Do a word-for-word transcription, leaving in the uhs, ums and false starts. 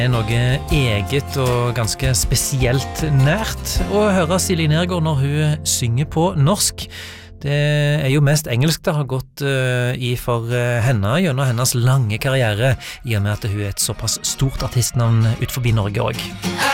Det er noe eget og ganske spesielt nært å høre Silje Nergård når hun synger på norsk. Det er jo mest engelsk det har gått uh, i for uh, henne gjennom hennes lange karriere, i og med at hun er et såpass stort artistnavn ut forbi Norge også.